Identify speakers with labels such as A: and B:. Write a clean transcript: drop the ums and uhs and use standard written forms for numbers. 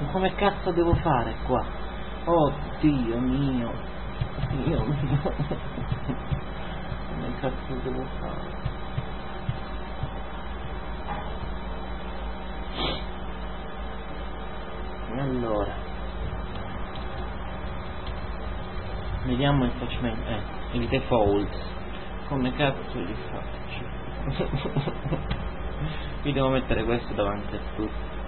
A: Come cazzo devo fare qua? Oh Dio mio. Dio mio. Come cazzo devo fare? Allora, vediamo il default. Come cazzo li faccio? Vi devo mettere questo davanti a tutti.